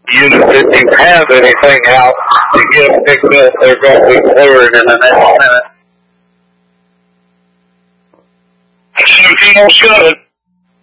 units, if you have anything out to get them picked up, they're going to be clearing in the next minute. 1707.